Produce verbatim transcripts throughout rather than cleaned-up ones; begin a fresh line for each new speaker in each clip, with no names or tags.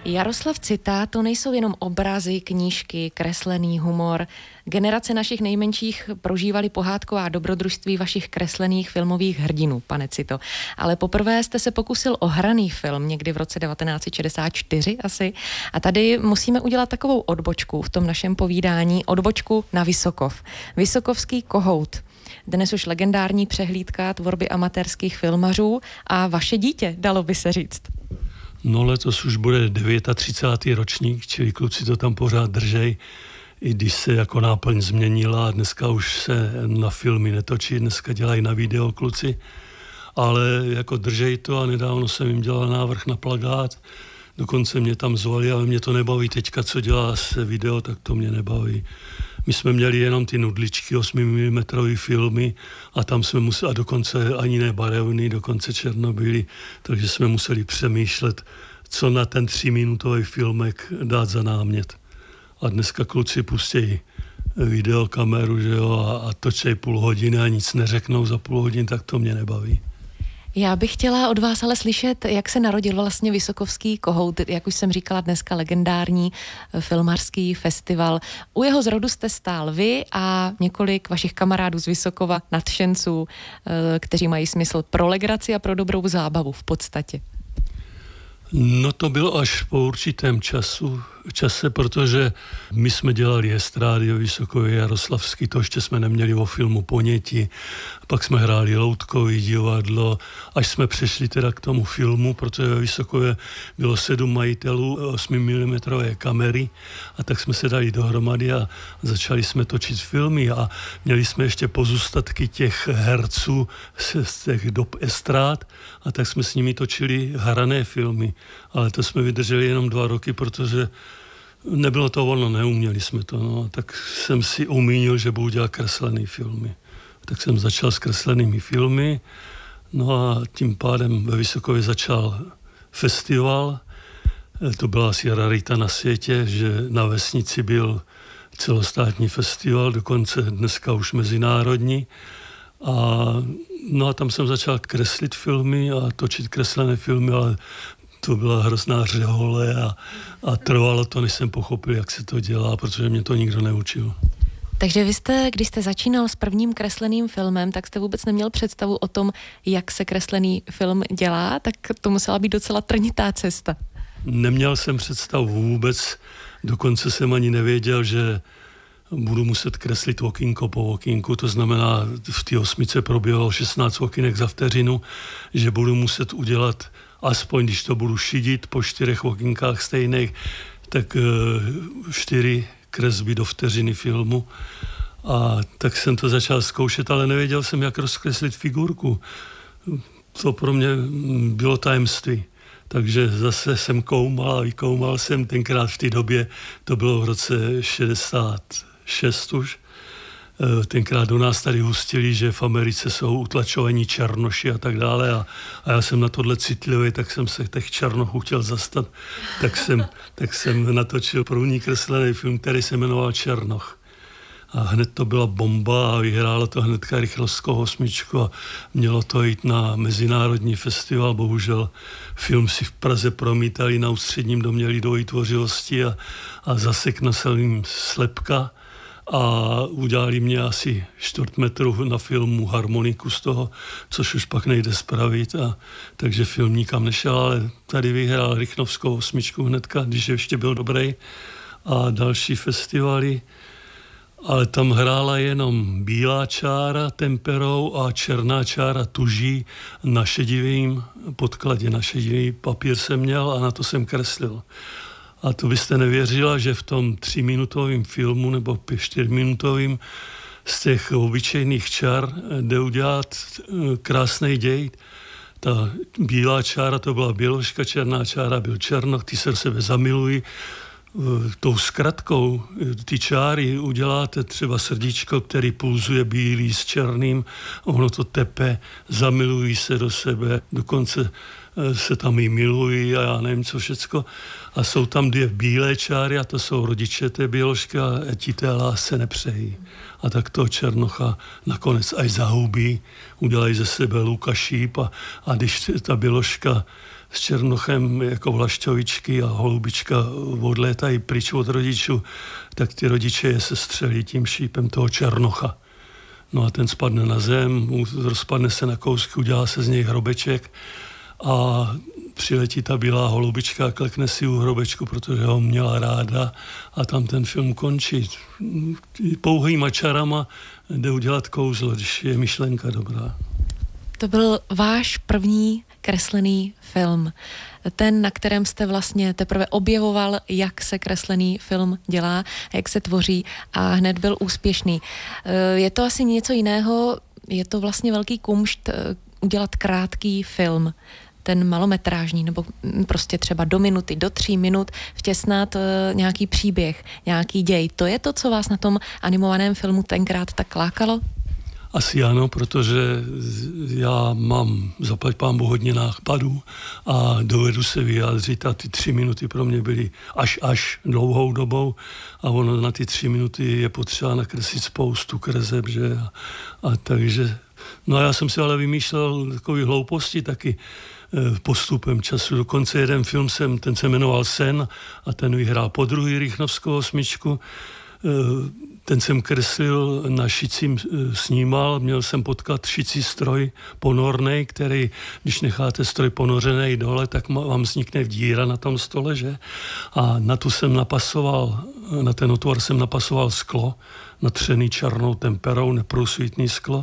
Jaroslav Cita, to nejsou jenom obrazy, knížky, kreslený humor. Generace našich nejmenších prožívali pohádková dobrodružství vašich kreslených filmových hrdinů, pane Cito. Ale poprvé jste se pokusil o hraný film někdy v roce devatenáct set šedesát čtyři asi. A tady musíme udělat takovou odbočku v tom našem povídání, odbočku na Vysokov. Vysokovský kohout. Dnes už legendární přehlídka tvorby amatérských filmařů a vaše dítě, dalo by se říct.
No letos už bude třicátý devátý ročník, čili kluci to tam pořád držej, i když se jako náplň změnila a dneska už se na filmy netočí, dneska dělají na video kluci, ale jako držej to a nedávno jsem jim dělal návrh na plakát, dokonce mě tam zvali, ale mě to nebaví teďka, co dělá se video, tak to mě nebaví. My jsme měli jenom ty nudličky, osmimilimetrový filmy a tam jsme museli, a dokonce ani ne barevný, dokonce černobílý, takže jsme museli přemýšlet, co na ten tříminutový filmek dát za námět. A dneska kluci pustějí videokameru, že jo, a, a točej půl hodiny a nic neřeknou za půl hodiny, tak to mě nebaví.
Já bych chtěla od vás ale slyšet, jak se narodil vlastně Vysokovský kohout, jak už jsem říkala, dneska legendární filmařský festival. U jeho zrodu jste stál vy a několik vašich kamarádů z Vysokova, nadšenců, kteří mají smysl pro legraci a pro dobrou zábavu v podstatě.
No to bylo až po určitém času, čase, protože my jsme dělali estrády o Vysokově Jaroslavský, to ještě jsme neměli o filmu ponětí, pak jsme hráli loutkový divadlo, až jsme přešli teda k tomu filmu, protože ve Vysokově bylo sedm majitelů osmimilimetrové kamery a tak jsme se dali dohromady a začali jsme točit filmy a měli jsme ještě pozůstatky těch herců z těch dob estrád a tak jsme s nimi točili hrané filmy, ale to jsme vydrželi jenom dva roky, protože nebylo to ono, neuměli jsme to, no, tak jsem si umínil, že budu dělat kreslený filmy. Tak jsem začal s kreslenými filmy, no a tím pádem ve Vysokově začal festival. To byla asi rarita na světě, že na vesnici byl celostátní festival, dokonce dneska už mezinárodní. A, no a tam jsem začal kreslit filmy a točit kreslené filmy, ale to byla hrozná řehole a, a trvalo to, než jsem pochopil, jak se to dělá, protože mě to nikdo neučil.
Takže vy jste, když jste začínal s prvním kresleným filmem, tak jste vůbec neměl představu o tom, jak se kreslený film dělá, tak to musela být docela trnitá cesta.
Neměl jsem představu vůbec, dokonce jsem ani nevěděl, že budu muset kreslit okýnko po okýnku, to znamená, v té osmice proběhlo šestnáct okýnek za vteřinu, že budu muset udělat, aspoň když to budu šidit po čtyřech okýnkách stejných, tak čtyři kresby do vteřiny filmu. A tak jsem to začal zkoušet, ale nevěděl jsem, jak rozkreslit figurku. To pro mě bylo tajemství. Takže zase jsem koumal a vykoumal jsem tenkrát v té době, to bylo v roce šedesát šest už, tenkrát do nás tady hustili, že v Americe jsou utlačovaní černoši a tak dále a, a já jsem na tohle citlivý, tak jsem se těch černochů chtěl zastat, tak jsem, tak jsem natočil první kreslený film, který se jmenoval Černoch. A hned to byla bomba a vyhrálo to hnedka rychlovskou osmičku a mělo to jít na mezinárodní festival. Bohužel film si v Praze promítali na Ústředním domě lidové tvořivosti a, a zasekl se jim slepka a udělali mě asi čtvrt metru na filmu harmoniku z toho, což už pak nejde spravit. A, takže film nikam nešel, ale tady vyhrál rychlovskou osmičku hnedka, když ještě byl dobrý. A další festivaly, ale tam hrála jenom bílá čára temperou a černá čára tuží na šedivým podkladě. Na šedivý papír jsem měl a na to jsem kreslil. A to byste nevěřila, že v tom tříminutovém filmu nebo čtyřminutovém z těch obyčejných čár jde udělat krásný děj. Ta bílá čára to byla běložka, černá čára byl černoch, ty se sebe zamilují. Tou zkratkou ty čáry uděláte třeba srdíčko, který pulzuje bílý s černým, ono to tepe, zamilují se do sebe, dokonce se tam i milují a já nevím co všecko. A jsou tam dvě bílé čáry a to jsou rodiče té běložky a ti té lásce nepřejí. A tak toho černocha nakonec až zahubí, udělají ze sebe luka šíp a, a když ta běložka s Černochem jako vlašťovičky a holubička odlétají pryč od rodičů, tak ty rodiče je se střelí tím šípem toho Černocha. No a ten spadne na zem, rozpadne se na kousky, udělá se z něj hrobeček a přiletí ta bílá holubička a klekne si u hrobečku, protože ho měla ráda a tam ten film končí. Pouhýma čarama jde udělat kouzlo, když je myšlenka dobrá.
To byl váš první kreslený film. Ten, na kterém jste vlastně teprve objevoval, jak se kreslený film dělá, jak se tvoří a hned byl úspěšný. Je to asi něco jiného, je to vlastně velký kumšt udělat krátký film, ten malometrážní, nebo prostě třeba do minuty, do tří minut vtěsnat nějaký příběh, nějaký děj. To je to, co vás na tom animovaném filmu tenkrát tak lákalo?
Asi ano, protože já mám zaplať pánbu hodně nápadů a dovedu se vyjádřit a ty tři minuty pro mě byly až až dlouhou dobou a ono na ty tři minuty je potřeba nakreslit spoustu kreseb, že? A, a takže, no a já jsem si ale vymýšlel takové hlouposti taky postupem času. Dokonce jeden film jsem, ten se jmenoval Sen a ten vyhrál po druhý Rychnovskou osmičku. Ten jsem kreslil, na šicím snímal, měl jsem potkat šicí stroj ponornej, který, když necháte stroj ponořený dole, tak vám vznikne díra na tom stole, že? A na tu jsem napasoval, na ten otvor jsem napasoval sklo, natřený černou temperou, neprůsvitný sklo.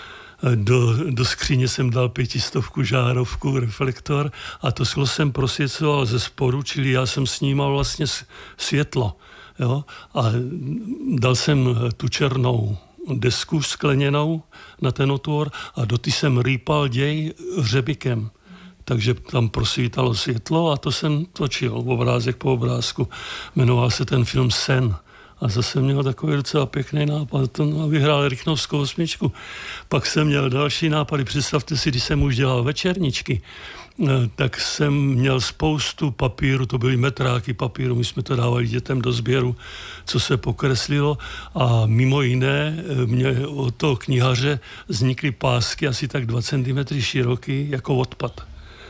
Do, do skříně jsem dal pětistovku žárovku, reflektor a to sklo jsem prosvěcoval ze spodu, čili já jsem snímal vlastně světlo. Jo? A dal jsem tu černou desku skleněnou na ten otvor a do ty jsem rýpal děj hřebikem. Takže tam prosvítalo světlo a to jsem točil obrázek po obrázku. Jmenoval se ten film Sen. A zase měl takový docela pěkný nápad a vyhrál Rychnovskou osmičku. Pak jsem měl další nápady. Představte si, když jsem už dělal večerničky, tak jsem měl spoustu papíru, to byly metráky papíru, my jsme to dávali dětem do sběru, co se pokreslilo a mimo jiné mě od toho knihaře vznikly pásky asi tak dva centimetry široký jako odpad.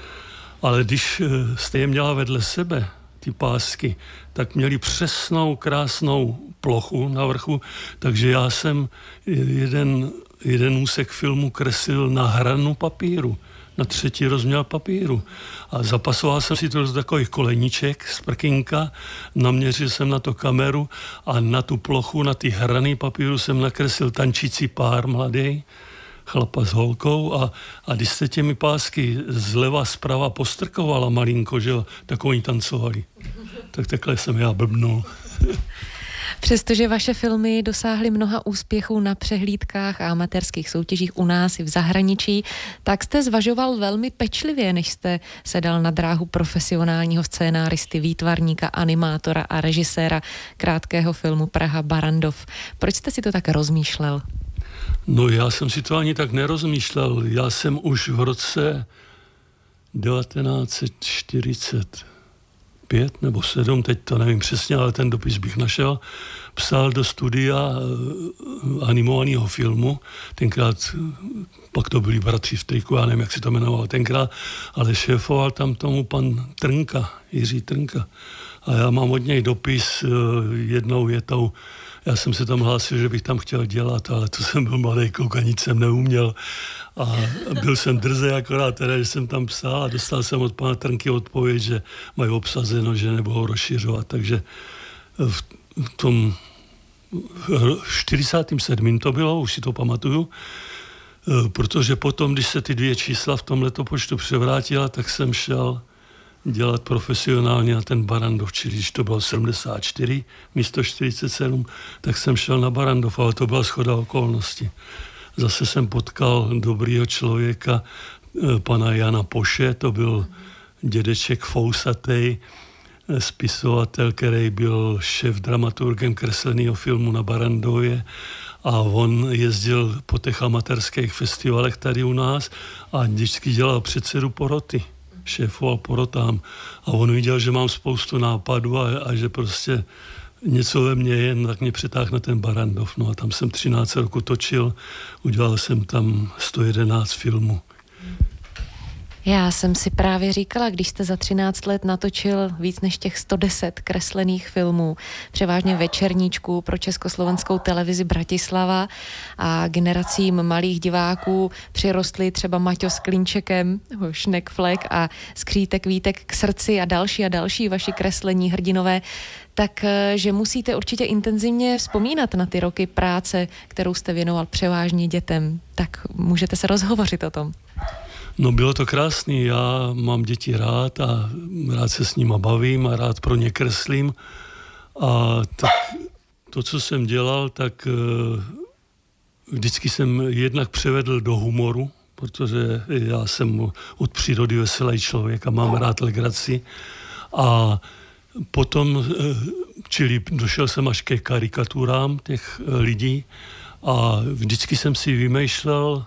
Ale když jste je měla vedle sebe, ty pásky, tak měli přesnou, krásnou plochu na vrchu, takže já jsem jeden, jeden úsek filmu kreslil na hranu papíru, na třetí rozměr papíru. A zapasoval jsem si to do takových koleníček z prkínka, naměřil jsem na to kameru a na tu plochu, na ty hrany papíru jsem nakreslil tančící pár mladý, chlapa s holkou a, a když jste těmi pásky zleva zprava postrkovala malinko, že jo, tak oni tancovali. Tak takhle jsem já blbnul.
Přestože vaše filmy dosáhly mnoha úspěchů na přehlídkách a amatérských soutěžích u nás i v zahraničí, tak jste zvažoval velmi pečlivě, než jste se dal na dráhu profesionálního scénáristy, výtvarníka, animátora a režiséra krátkého filmu Praha Barrandov. Proč jste si to tak rozmýšlel?
No já jsem si to ani tak nerozmýšlel. Já jsem už v roce devatenáct set čtyřicet pět nebo sedm, teď to nevím přesně, ale ten dopis bych našel, psal do studia animovaného filmu. Tenkrát, pak to byli bratři v triku, já nevím, jak se to jmenovalo tenkrát, ale šéfoval tam tomu pan Trnka, Jiří Trnka. A já mám od něj dopis jednou větou. Já jsem se tam hlásil, že bych tam chtěl dělat, ale to jsem byl mladý kluk a nic jsem neuměl. A byl jsem drzej akorát teda, že jsem tam psal a dostal jsem od pana Trnky odpověď, že mají obsazeno, že nebudou rozšiřovat. Takže v tom čtyřicátém sedmém to bylo, už si to pamatuju, protože potom, když se ty dvě čísla v tom letopočtu převrátila, tak jsem šel dělat profesionálně na ten Barrandov, čili když to bylo sedmdesát čtyři místo čtyřicet sedm, tak jsem šel na Barrandov, ale to byla shoda okolností. Zase jsem potkal dobrýho člověka, pana Jana Poše, to byl dědeček fousatej, spisovatel, který byl šéf dramaturgem kresleného filmu na Barrandově a on jezdil po těch amatérských festivalech tady u nás a vždycky dělal předsedu poroty. Šéfoval porotám a on viděl, že mám spoustu nápadů a, a že prostě něco ve mně je, tak mě přetáhl na ten Barrandov. No a tam jsem třináct roku točil, udělal jsem tam sto jedenáct filmů.
Já jsem si právě říkala, když jste za třináct let natočil víc než těch sto deset kreslených filmů, převážně večerníčků pro československou televizi Bratislava a generacím malých diváků přirostli třeba Maťo s Klínčekem, Šnekflek a Skřítek Vítek k srdci a další a další vaši kreslení hrdinové, tak že musíte určitě intenzivně vzpomínat na ty roky práce, kterou jste věnoval převážně dětem. Tak můžete se rozhovořit o tom.
No bylo to krásný, já mám děti rád a rád se s nima bavím a rád pro ně kreslím a tak to, co jsem dělal, tak vždycky jsem jednak převedl do humoru, protože já jsem od přírody veselý člověk a mám rád legraci a potom, čili došel jsem až ke karikaturám těch lidí a vždycky jsem si vymýšlel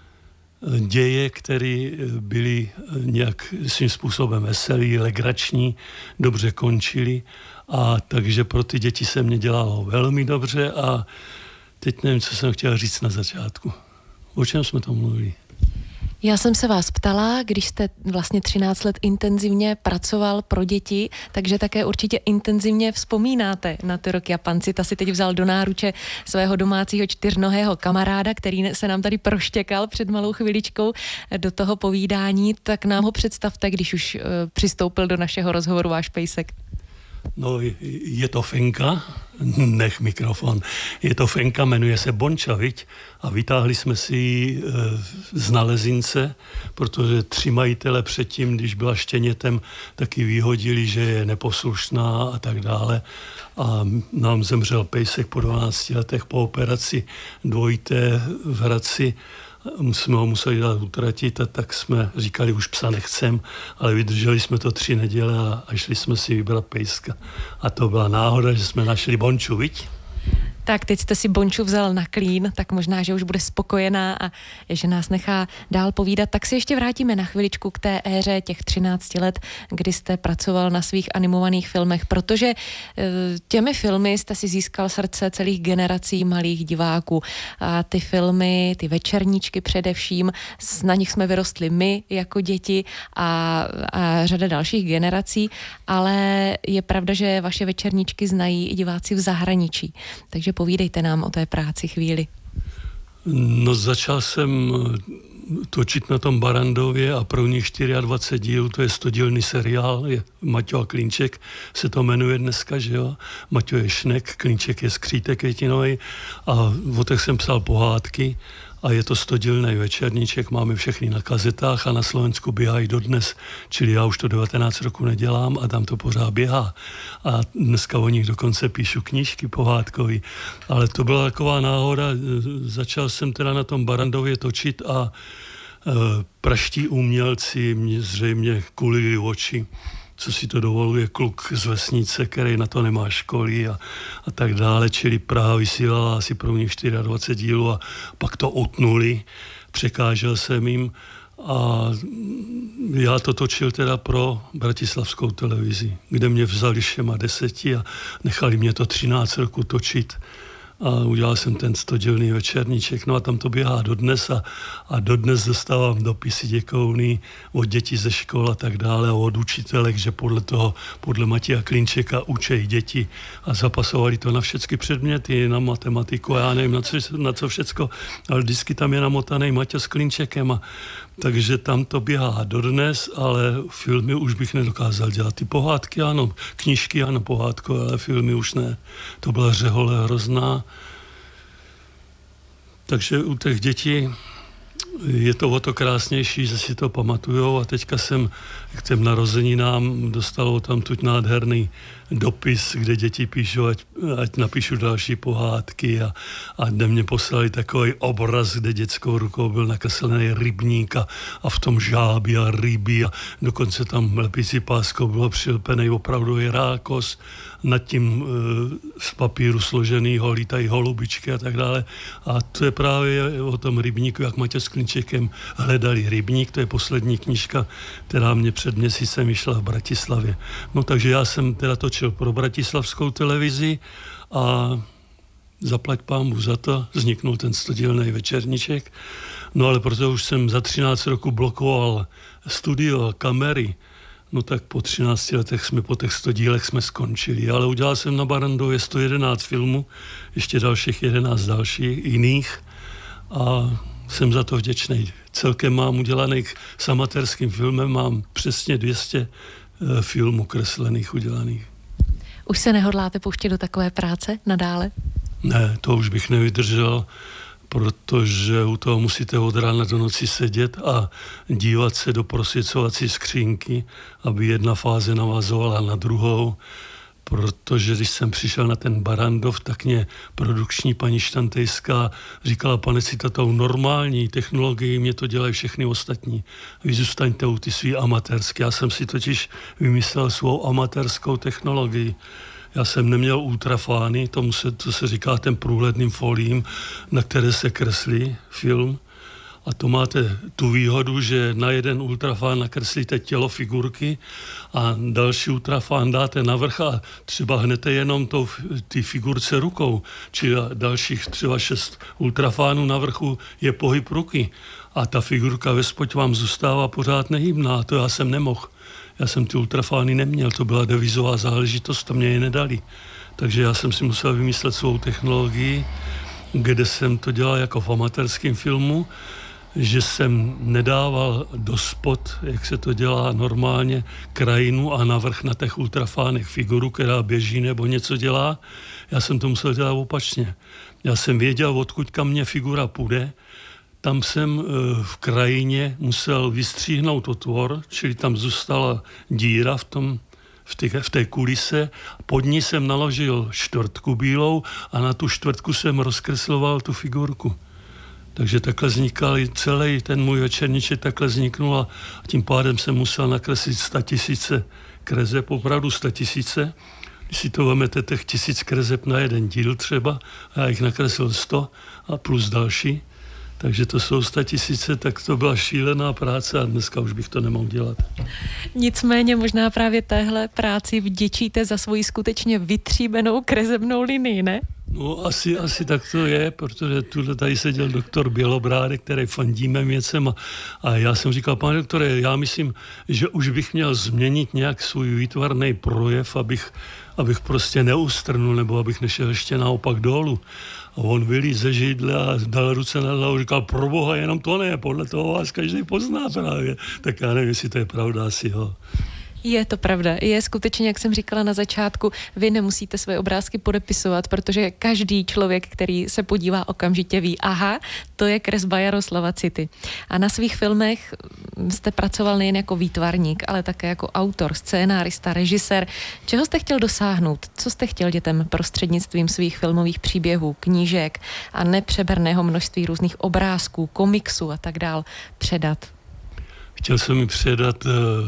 děje, které byly nějak svým způsobem veselý, legrační, dobře končily a takže pro ty děti se mě dělalo velmi dobře a teď nevím, co jsem chtěl říct na začátku. O čem jsme to mluvili?
Já jsem se vás ptala, když jste vlastně třináct let intenzivně pracoval pro děti, takže také určitě intenzivně vzpomínáte na ty roky a pan Cita si teď vzal do náruče svého domácího čtyřnohého kamaráda, který se nám tady proštěkal před malou chviličkou do toho povídání, tak nám ho představte, když už uh, přistoupil do našeho rozhovoru váš pejsek.
No, je to Fenka, nech mikrofon, je to Fenka, jmenuje se Bonča, viď? A vytáhli jsme si ji z nalezince, protože tři majitele předtím, když byla štěnětem, taky vyhodili, že je neposlušná a tak dále. A nám zemřel pejsek po dvanácti letech po operaci dvojité v Hradci. Jsme ho museli dát utratit a tak jsme říkali, už psa nechcem, ale vydrželi jsme to tři neděle a, a šli jsme si vybrat pejska. A to byla náhoda, že jsme našli Bonču, viď?
Tak teď jste si Bonču vzal na klín, tak možná, že už bude spokojená a že nás nechá dál povídat. Tak si ještě vrátíme na chviličku k té éře těch třinácti let, kdy jste pracoval na svých animovaných filmech, protože těmi filmy jste si získal srdce celých generací malých diváků. A ty filmy, ty večerníčky především, na nich jsme vyrostli my jako děti a, a řada dalších generací, ale je pravda, že vaše večerníčky znají i diváci v zahraničí. Takže povídejte nám o té práci chvíli.
No začal jsem točit na tom Barrandově a pro nich dvacet čtyři dílů, to je stodílný seriál, je Maťo a Klínček, se to jmenuje dneska, že jo? Maťo je Šnek, Klínček je Skřítek Květinový a o těch jsem psal pohádky a je to stodílný večerníček, máme všechny na kazetách a na Slovensku běhají dodnes, čili já už to devatenáct roku nedělám a tam to pořád běhá. A dneska o nich dokonce píšu knížky pohádkový. Ale to byla taková náhoda, začal jsem teda na tom Barrandově točit a e, praští umělci mě zřejmě kulili oči, co si to dovoluje kluk z vesnice, který na to nemá školy a, a tak dále, čili Praha vysílala asi pro nich dvacet čtyři dílů a pak to utnuli, překážel jsem jim a já to točil teda pro bratislavskou televizi, kde mě vzali všema deseti a nechali mě to třináct roku točit. A udělal jsem ten stodílný večerníček, no a tam to běhá dodnes a, a dodnes dostávám dopisy děkovný od dětí ze škol a tak dále a od učitelek, že podle toho, podle Matěja Klínčeka učejí děti a zapasovali to na všechny předměty, na matematiku a já nevím na co, na co všecko, ale vždycky tam je namotaný Maťo s Klínčekem a takže tam to běhá dodnes, ale filmy už bych nedokázal dělat. Ty pohádky ano, knížky ano, pohádko, ale filmy už ne. To byla řehole hrozná. Takže u těch dětí je to o to krásnější, že si to pamatujou a teďka jsem k těm narozeninám dostal tam tuď nádherný dopis, kde děti píšou, ať, ať napíšu další pohádky a, a kde mě poslali takový obraz, kde dětskou rukou byl nakreslený rybník a, a v tom žáby a ryby a dokonce tam lepící páskou bylo přilepený opravdu rákos, nad tím e, z papíru složenýho lítají holubičky a tak dále. A to je právě o tom rybníku, jak Matěj s Klínčekem hledali rybník, to je poslední knížka, která mě před měsícem vyšla v Bratislavě. No takže já jsem teda točil pro bratislavskou televizi a zaplať pámu za to, vzniknul ten stodílný večerníček. No ale protože už jsem za třináct roku blokoval studio a kamery, no tak po třinácti letech jsme po těch sto dílech jsme skončili. Ale udělal jsem na Barrandově sto jedenáct filmů, ještě dalších jedenáct dalších jiných a jsem za to vděčný. Celkem mám udělaných s amatérským filmem, mám přesně dvě stě filmů kreslených udělaných.
Už se nehodláte pouštět do takové práce nadále?
Ne, to už bych nevydržel, protože u toho musíte od rána do noci sedět a dívat se do prosvěcovací skřínky, aby jedna fáze navazovala na druhou, protože když jsem přišel na ten Barrandov, tak mě produkční paní Štantejská říkala, pane Cito, tou normální technologii mě to dělají všechny ostatní. Vy zůstaňte u ty svý amatérské. Já jsem si totiž vymyslel svou amatérskou technologii. Já jsem neměl ultrafány, tomu se, to se říká ten průhledným folím, na které se kreslí film. A to máte tu výhodu, že na jeden ultrafán nakreslíte tělo figurky a další ultrafán dáte navrch a třeba hnete jenom tou, ty figurce rukou. Či dalších třeba šest ultrafánů na vrchu je pohyb ruky. A ta figurka ve spoď vám zůstává pořád nehybná. To já jsem nemohl. Já jsem ty ultrafány neměl, to byla devizová záležitost, to mě je nedali. Takže já jsem si musel vymyslet svou technologii, kde jsem to dělal jako v amatérském filmu, že jsem nedával do spod, jak se to dělá normálně, krajinu a navrch na těch ultrafánech figuru, která běží nebo něco dělá. Já jsem to musel dělat opačně. Já jsem věděl, odkud kam mě figura půjde. Tam jsem v krajině musel vystříhnout otvor, čili tam zůstala díra v tom, v té, v té kulise. Pod ní jsem naložil čtvrtku bílou a na tu čtvrtku jsem rozkresloval tu figurku. Takže takhle vznikal celý ten můj večerníček, takhle vzniknul a tím pádem jsem musel nakreslit statisíce kreseb, opravdu statisíce. Když si to vemete, těch tisíc kreseb na jeden díl třeba, a já jich nakreslil sto a plus další. Takže to jsou statisíce, tak to byla šílená práce a dneska už bych to nemohl dělat.
Nicméně možná právě téhle práci vděčíte za svoji skutečně vytříbenou kresebnou linii, ne?
No asi, asi tak to je, protože tuhle tady seděl doktor Bělobrádek, který fandíme věcem a, a já jsem říkal, pane doktore, já myslím, že už bych měl změnit nějak svůj výtvarný projev, abych, abych prostě neustrnul, nebo abych nešel ještě naopak dolů. A on vylíz ze židle a dal ruce na hlavu a říkal, proboha, jenom to ne, podle toho vás každý pozná právě. Tak já nevím, jestli to je pravda, asi jo.
Je to pravda. Je skutečně, jak jsem říkala na začátku, vy nemusíte své obrázky podepisovat, protože každý člověk, který se podívá, okamžitě ví, aha, to je kresba Jaroslava City. A na svých filmech jste pracoval nejen jako výtvarník, ale také jako autor, scénárista, režisér. Čeho jste chtěl dosáhnout? Co jste chtěl dětem prostřednictvím svých filmových příběhů, knížek a nepřeberného množství různých obrázků, komiksů a tak dál předat?
Chtěl jsem mi předat uh...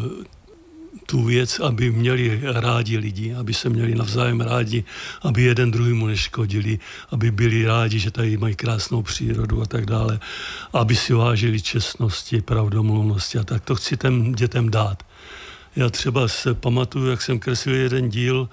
tu věc, aby měli rádi lidi, aby se měli navzájem rádi, aby jeden druhýmu neškodili, aby byli rádi, že tady mají krásnou přírodu a tak dále, aby si vážili čestnosti, pravdomluvnosti a tak to chci těm dětem dát. Já třeba se pamatuju, jak jsem kreslil jeden díl,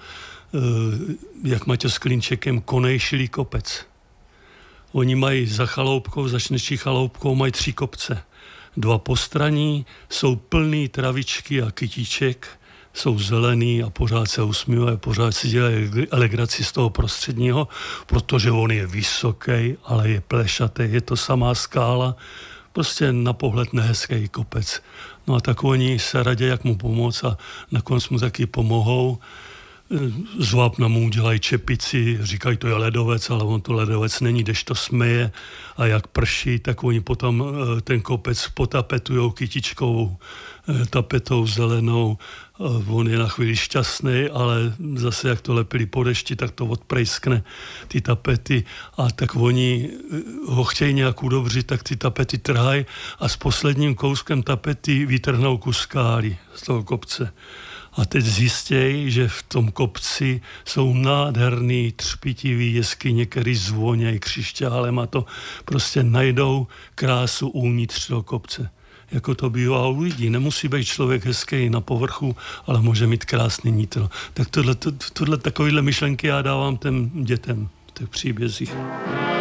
jak Maťo s Klinčekem Konej šilí kopec. Oni mají za chaloupkou, za Šnečí chaloupkou mají tři kopce. Dva postraní jsou plný travičky a kytíček, jsou zelený a pořád se usmívají, pořád si dělají legraci z toho prostředního, protože on je vysoký, ale je plešatý, je to samá skála, prostě na pohled nehezký kopec. No a tak oni se radí, jak mu pomoct a nakonec mu taky pomohou. Z vápna mu udělají čepici, říkají, to je ledovec, ale on to ledovec není, když to smeje a jak prší, tak oni potom ten kopec potapetujou kytičkovou tapetou zelenou. On je na chvíli šťastný, ale zase jak to lepili po dešti, tak to odprejskne ty tapety a tak oni ho chtějí nějak udobřit, tak ty tapety trhají a s posledním kouskem tapety vytrhnou kus skály z toho kopce. A teď zjistějí, že v tom kopci jsou nádherný, třpitivý jeskyně, který zvonějí křišťálem a to prostě najdou krásu uvnitř toho kopce. Jako to bývá u lidí. Nemusí být člověk hezký na povrchu, ale může mít krásný nitro. Tak tohle, tohle takovýhle myšlenky já dávám těm dětem v těch příbězích.